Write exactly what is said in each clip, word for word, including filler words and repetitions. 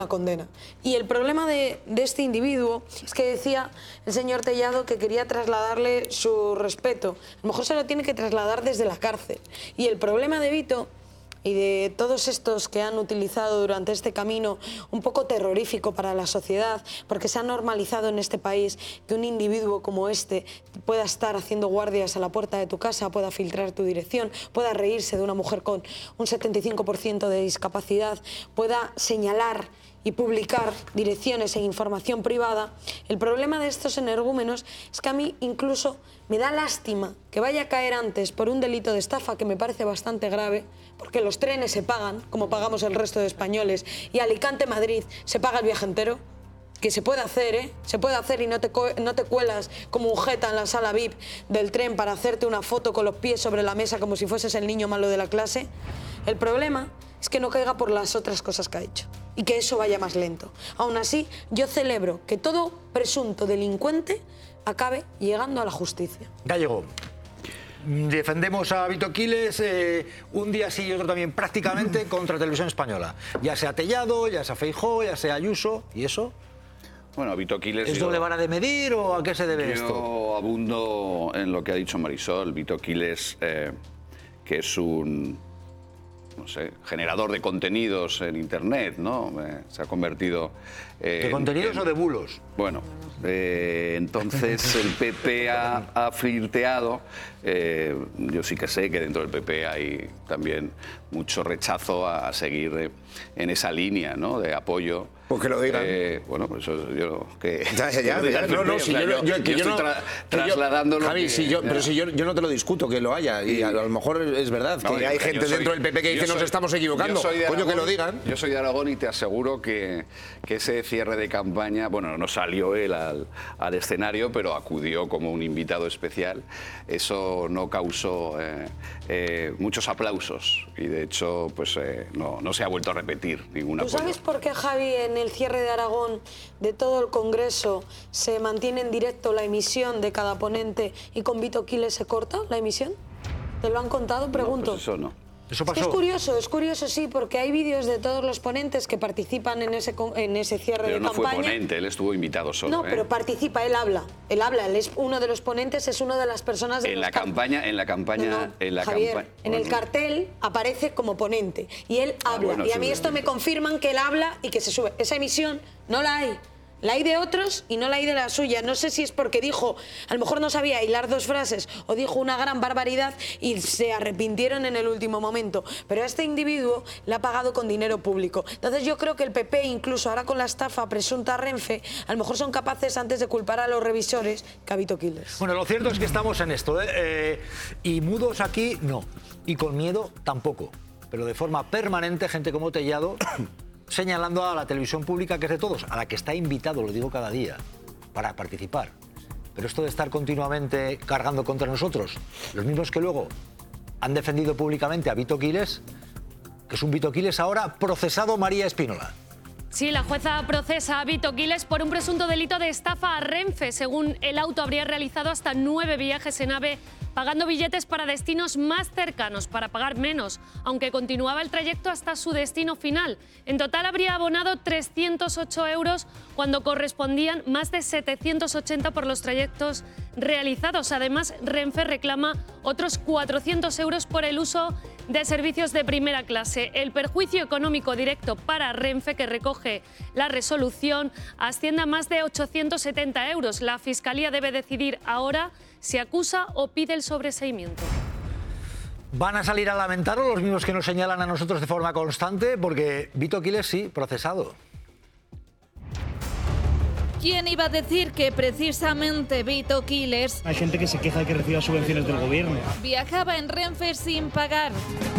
condena. Y el problema de, de este individuo es que decía el señor Tellado que quería trasladarle su respeto. A lo mejor se lo tiene que trasladar desde la cárcel. Y el problema de Vito y de todos estos que han utilizado durante este camino un poco terrorífico para la sociedad, porque se ha normalizado en este país que un individuo como este pueda estar haciendo guardias a la puerta de tu casa, pueda filtrar tu dirección, pueda reírse de una mujer con un setenta y cinco por ciento de discapacidad, pueda señalar y publicar direcciones e información privada. El problema de estos energúmenos es que a mí incluso me da lástima que vaya a caer antes por un delito de estafa que me parece bastante grave, porque los trenes se pagan, como pagamos el resto de españoles, y Alicante-Madrid se paga el viaje entero, que se puede hacer, ¿eh? Se puede hacer y no te, no te cuelas como un jeta en la sala V I P del tren para hacerte una foto con los pies sobre la mesa como si fueses el niño malo de la clase. El problema es que no caiga por las otras cosas que ha hecho y que eso vaya más lento. Aún así, yo celebro que todo presunto delincuente acabe llegando a la justicia. Gallego. Defendemos a Vito Quiles eh, un día sí y otro también prácticamente contra Televisión Española. Ya sea Tellado, ya sea Feijóo, ya sea Ayuso. ¿Y eso? Bueno, Vito Quiles... ¿Es doble vara de medir o a qué se debe yo esto? Yo abundo en lo que ha dicho Marisol. Vito Quiles, eh, que es un... no sé, generador de contenidos en Internet, ¿no? Eh, se ha convertido... Eh, ¿De contenidos en, o de bulos? Bueno, eh, entonces el P P ha, ha flirteado. Eh, yo sí que sé que dentro del P P hay también mucho rechazo a, a seguir eh, en esa línea, ¿no? De apoyo. Pues que lo digan. Eh, bueno, pues eso yo... Que, ya, ya, ya, que ya. No, no, si yo, yo, yo, yo yo estoy no, tra que trasladando yo, lo Javi, que, si yo, ya. pero si yo, yo no te lo discuto que lo haya, y a lo mejor es verdad No, que yo, hay yo gente soy, dentro del P P que dice soy, nos estamos equivocando. Yo soy de Coño, Aragón, que lo digan. Yo soy de Aragón y te aseguro que, que ese cierre de campaña, bueno, no salió él al, al escenario, pero acudió como un invitado especial. Eso no causó eh, eh, muchos aplausos y de hecho pues eh, no, no se ha vuelto a repetir ninguna. ¿Tú sabes por qué, Javi, en el cierre de Aragón de todo el Congreso se mantiene en directo la emisión de cada ponente y con Vito Quiles se corta la emisión? ¿Te lo han contado? Pregunto. No, pues eso no. ¿Eso Es, pasó? que es curioso, es curioso, sí, porque hay vídeos de todos los ponentes que participan en ese, en ese cierre Pero de no campaña. fue ponente, él estuvo invitado solo. No, ¿eh? pero participa, él habla, él habla, él es uno de los ponentes, es una de las personas de en los la campaña, en la campaña, No, no, en la Javier, campaña. en el cartel aparece como ponente y él Ah, habla. bueno, y a mí sí, esto sí. me confirman que él habla y que se sube. Esa emisión no la hay. La hay de otros y no la hay de la suya. No sé si es porque dijo, a lo mejor no sabía hilar dos frases o dijo una gran barbaridad y se arrepintieron en el último momento. Pero a este individuo le ha pagado con dinero público. Entonces yo creo que el P P, incluso ahora con la estafa presunta a Renfe, a lo mejor son capaces antes de culpar a los revisores que a Vito Quiles. Bueno, lo cierto es que estamos en esto, ¿eh? Eh, y mudos aquí no, y con miedo tampoco, pero de forma permanente gente como Tellado señalando a la televisión pública, que es de todos, a la que está invitado, lo digo cada día, para participar. Pero esto de estar continuamente cargando contra nosotros, los mismos que luego han defendido públicamente a Vito Quiles, que es un Vito Quiles ahora procesado, María Espínola. Sí, la jueza procesa a Vito Quiles por un presunto delito de estafa a Renfe. Según el auto, habría realizado hasta nueve viajes en AVE pagando billetes para destinos más cercanos, para pagar menos, aunque continuaba el trayecto hasta su destino final. En total habría abonado trescientos ocho euros cuando correspondían más de setecientos ochenta por los trayectos realizados. Además, Renfe reclama otros cuatrocientos euros por el uso de servicios de primera clase. El perjuicio económico directo para Renfe, que recoge la resolución, asciende a más de ochocientos setenta euros. La Fiscalía debe decidir ahora si acusa o pide el sobreseimiento. ¿Van a salir a lamentarlo los mismos que nos señalan a nosotros de forma constante? Porque Vito Quiles sí, procesado. ¿Quién iba a decir que precisamente Vito Quiles Hay gente que se queja de que reciba subvenciones del gobierno. viajaba en Renfe sin pagar?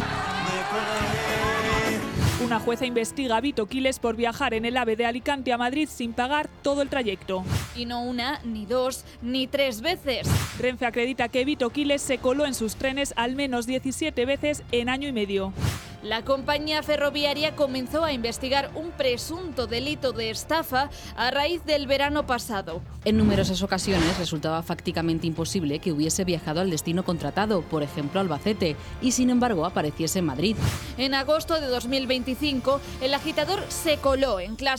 Una jueza investiga a Vito Quiles por viajar en el AVE de Alicante a Madrid sin pagar todo el trayecto. Y no una, ni dos, ni tres veces. Renfe acredita que Vito Quiles se coló en sus trenes al menos diecisiete veces en año y medio. La compañía ferroviaria comenzó a investigar un presunto delito de estafa a raíz del verano pasado. En numerosas ocasiones resultaba fácticamente imposible que hubiese viajado al destino contratado, por ejemplo Albacete, y sin embargo apareciese en Madrid. En agosto de dos mil veinticinco, el agitador se coló en clase